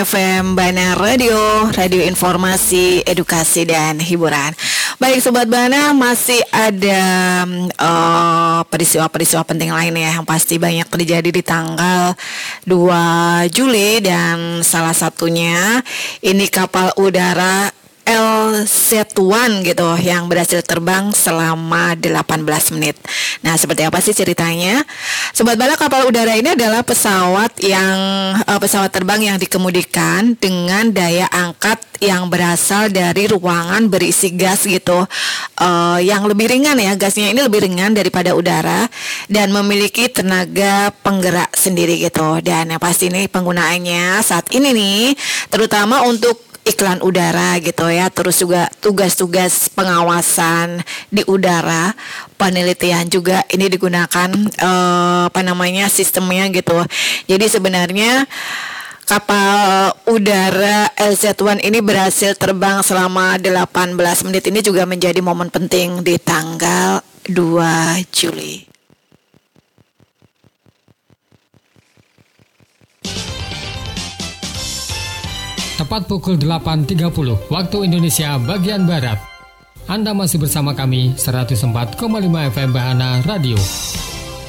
FM Bana Radio, radio informasi, edukasi, dan hiburan. Baik Sobat Bana, masih ada peristiwa-peristiwa penting lainnya yang pasti banyak terjadi di tanggal 2 Juli. Dan salah satunya ini kapal udara LZ1 gitu yang berhasil terbang selama 18 menit. Nah, seperti apa sih ceritanya? Sobat Bala, kapal udara ini adalah pesawat terbang yang dikemudikan dengan daya angkat yang berasal dari ruangan berisi gas gitu, yang lebih ringan ya, gasnya ini lebih ringan daripada udara dan memiliki tenaga penggerak sendiri gitu. Dan yang pasti ini penggunaannya saat ini nih terutama untuk iklan udara gitu ya, terus juga tugas-tugas pengawasan di udara, penelitian juga ini digunakan sistemnya gitu. Jadi sebenarnya kapal udara LZ1 ini berhasil terbang selama 18 menit ini juga menjadi momen penting di tanggal 2 Juli. Tepat pukul 8.30 waktu Indonesia bagian Barat. Anda masih bersama kami 104,5 FM Bahana Radio.